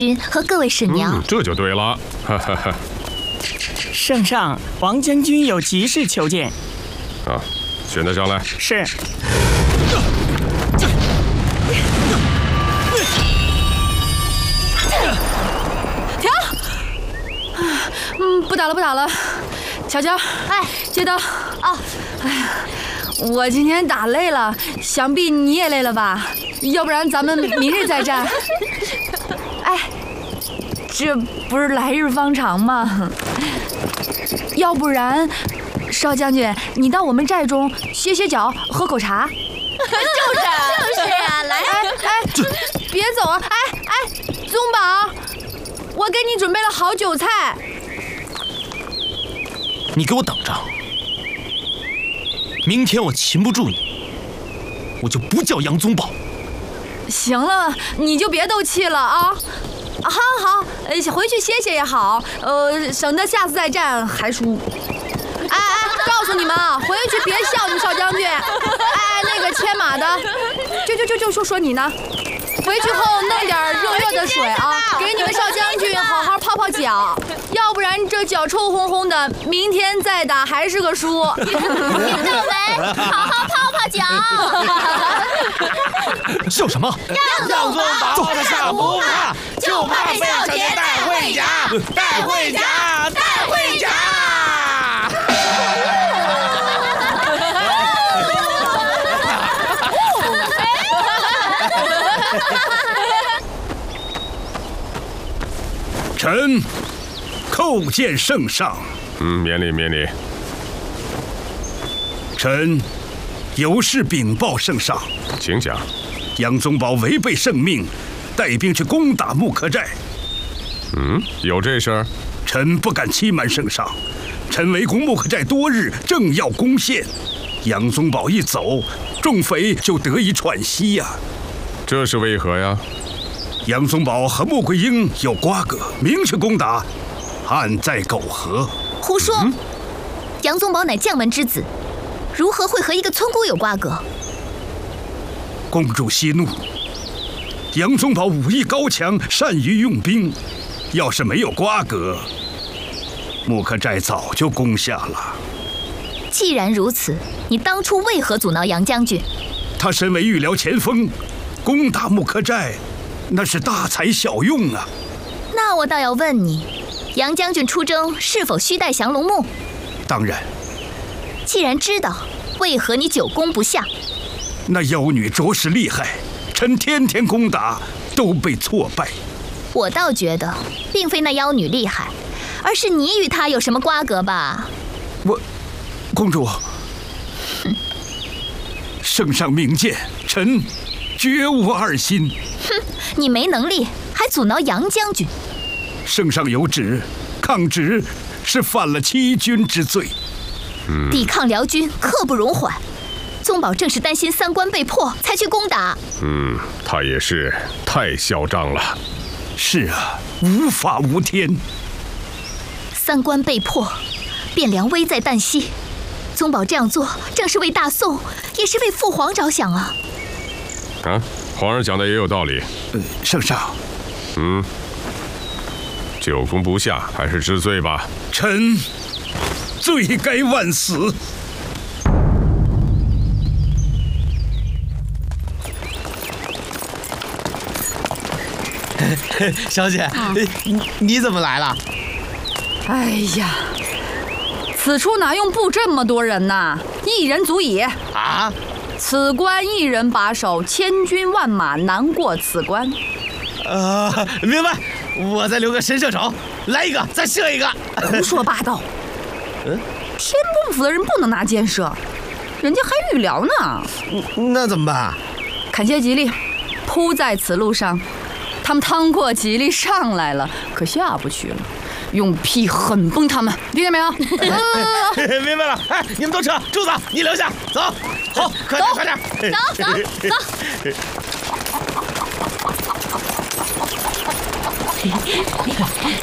君和各位使娘。 这就对了。哈哈哈。 圣上，王将军有急事求见。 啊，选他上来。 是。 停！不打了，不打了。乔乔， 哎， 接刀。 哦， 哎呀，我今天打累了，想必你也累了吧？要不然咱们明日再战。哎，这不是来日方长吗？要不然，少将军，你到我们寨中歇歇脚，喝口茶。 就是啊，来， 别走啊！哎，宗宝，我给你准备了好酒菜。 你给我等着，明天我擒不住你，我就不叫杨宗保。 行了，你就别斗气了啊！好，回去歇歇也好，省得下次再战还输。哎，告诉你们啊，回去别笑你少将军。哎，那个牵马的，就说你呢。回去后弄点热的水啊，给你们少将军好好泡泡脚，要不然这脚臭烘烘的，明天再打还是个输。 听到没？好好泡泡脚。 笑什么？ 杨宗保他下不怕，就怕被小姐带回家，带回家，带回家。 臣叩见圣上。 免礼免礼。 臣有事禀报圣上。 请讲。 杨宗保违背圣命，带兵去攻打木柯寨。 有这事儿？ 臣不敢欺瞒圣上。臣围攻木柯寨多日，正要攻陷，杨宗保一走，众匪就得以喘息呀。 这是为何呀？ 杨宗保和穆桂英有瓜葛，明去攻打，案在苟合。 胡说！杨宗保乃将门之子，如何会和一个村姑有瓜葛？ 公主息怒。杨宗保武艺高强，善于用兵，要是没有瓜葛，木柯寨早就攻下了。 既然如此，你当初为何阻挠杨将军？ 他身为御辽前锋，攻打木柯寨，那是大材小用啊。 那我倒要问你，杨将军出征是否须带降龙木？ 当然。 既然知道，为何你久攻不下？ 那妖女着实厉害，臣天天攻打都被挫败。 我倒觉得，并非那妖女厉害，而是你与她有什么瓜葛吧？ 公主，圣上明鉴，臣绝无二心。 哼，你没能力，还阻挠杨将军。 圣上有旨，抗旨是犯了欺君之罪。 抵抗辽军刻不容缓。宗保正是担心三关被破，才去攻打。 他也是太嚣张了。 是啊，无法无天。 三关被破，汴梁危在旦夕。宗保这样做，正是为大宋，也是为父皇着想啊。 皇上讲的也有道理。 圣上。 久攻不下，还是知罪吧。 臣罪该万死。 小姐，你怎么来了？ 哎呀，此处哪用布这么多人呐？一人足矣。 啊？ 此关一人把守，千军万马难过此关。 明白。我再留个神射手，来一个，再射一个。 胡说八道！天bom府的人不能拿箭射，人家还御辽呢。 那怎么办？ 砍下吉利，铺在此路上。他们趟过吉利上来了，可下不去了。用劈狠崩他们，听见没有？ 明白了。哎，你们都撤，柱子你留下，走。好，快点， 走。